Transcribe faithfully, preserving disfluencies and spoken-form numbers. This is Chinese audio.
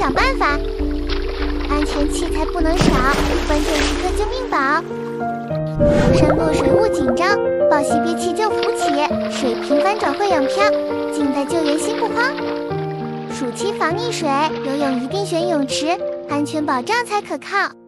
想办法。安全器材不能少，关键时刻救命宝。浮山落水勿紧张，抱膝憋气就浮起，水平翻转会泳漂，静待救援心不慌。暑期防溺水，游泳一定选泳池，安全保障才可靠。